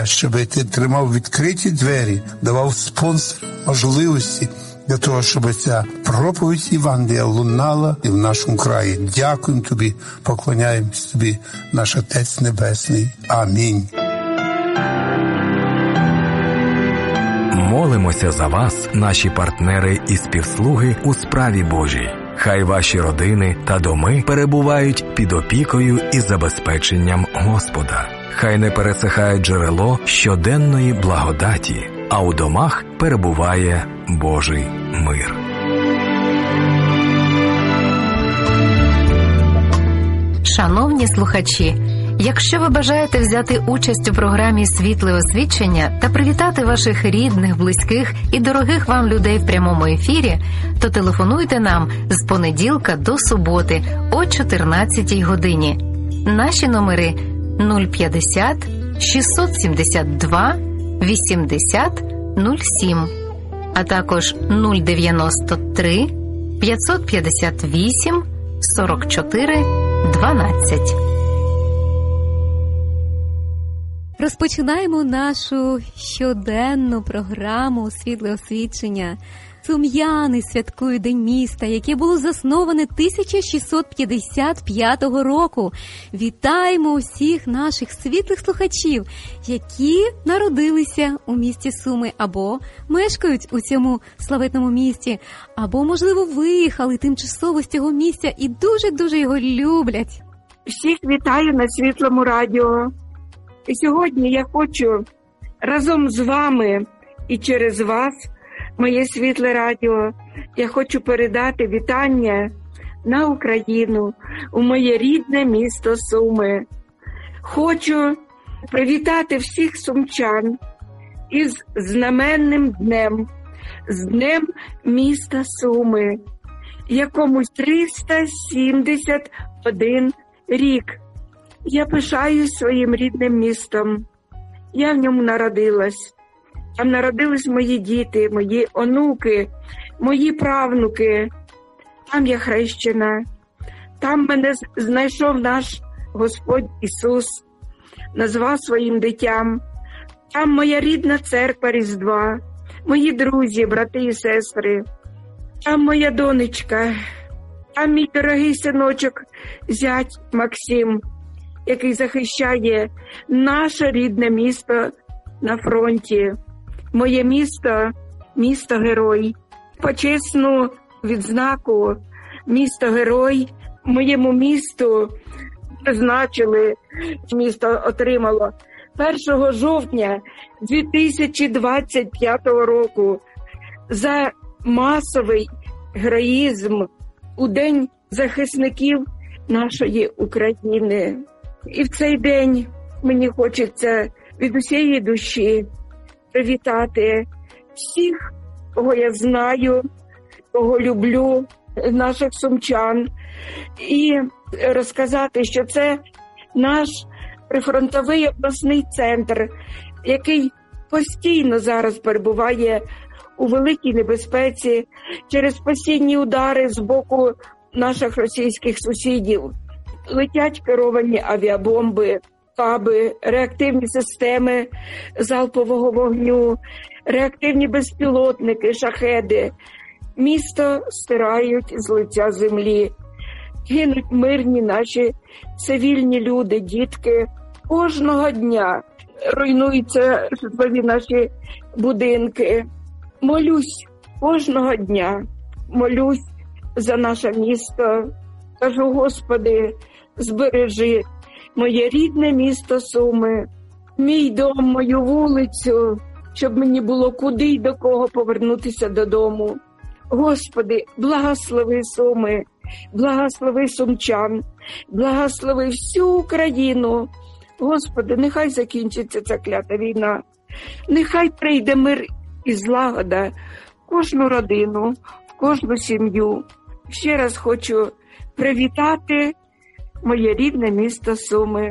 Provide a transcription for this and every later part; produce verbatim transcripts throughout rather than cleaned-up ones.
щоб ти тримав відкриті двері, давав спонсор можливості для того, щоб ця проповідь Євангелія лунала і в нашому краї. Дякуємо тобі, поклоняємось тобі, наш Отець Небесний. Амінь. Молимося за вас, наші партнери і співслуги у справі Божій. Хай ваші родини та доми перебувають під опікою і забезпеченням Господа. Хай не пересихає джерело щоденної благодаті, а у домах перебуває Божий мир. Шановні слухачі, якщо ви бажаєте взяти участь у програмі «Світле освічення» та привітати ваших рідних, близьких і дорогих вам людей в прямому ефірі, то телефонуйте нам з понеділка до суботи о чотирнадцятій годині. Наші номери нуль п'ятдесят шістсот сімдесят два вісімдесят нуль сім, а також нуль дев'яносто три п'ятсот п'ятдесят вісім сорок чотири дванадцять. Розпочинаємо нашу щоденну програму «Світле освічення». Сум'яни святкують День міста, яке було засноване тисяча шістсот п'ятдесят п'ятого року. Вітаємо усіх наших світлих слухачів, які народилися у місті Суми або мешкають у цьому славетному місті, або, можливо, виїхали тимчасово з цього місця і дуже-дуже його люблять. Всіх вітаю на Світлому радіо. І сьогодні я хочу разом з вами і через вас, моє Світле радіо, я хочу передати вітання на Україну, у моє рідне місто Суми. Хочу привітати всіх сумчан із знаменним днем, з Днем міста Суми, якому триста сімдесят один рік. Я пишаюсь своїм рідним містом. Я в ньому народилась. Там народились мої діти, мої онуки, мої правнуки. Там я хрещена. Там мене знайшов наш Господь Ісус, назвав своїм дитям. Там моя рідна церква Різдва, мої друзі, брати і сестри. Там моя донечка, там мій дорогий синочок, зять Максим, який захищає наше рідне місто на фронті. Моє місто – місто-герой. Почесну відзнаку «Місто-герой» моєму місту призначили, місто отримало першого жовтня дві тисячі двадцять п'ятого року за масовий героїзм у День захисників нашої України. І в цей день мені хочеться від усієї душі привітати всіх, кого я знаю, кого люблю, наших сумчан, і розказати, що це наш прифронтовий обласний центр, який постійно зараз перебуває у великій небезпеці через постійні удари з боку наших російських сусідів. Летять керовані авіабомби, каби, реактивні системи залпового вогню, реактивні безпілотники, шахеди. Місто стирають з лиця землі. Гинуть мирні наші цивільні люди, дітки. Кожного дня руйнуються житлові наші будинки. Молюсь кожного дня, молюсь за наше місто. Кажу, Господи, збережи моє рідне місто Суми, мій дом, мою вулицю, щоб мені було куди й до кого повернутися додому. Господи, благослови Суми, благослови сумчан, благослови всю Україну. Господи, нехай закінчиться ця клята війна, нехай прийде мир і злагода в кожну родину, в кожну сім'ю. Ще раз хочу привітати моє рідне місто Суми.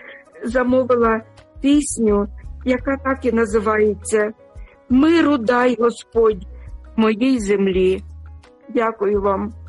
Замовила пісню, яка так і називається «Миру дай, Господь, моїй землі». Дякую вам.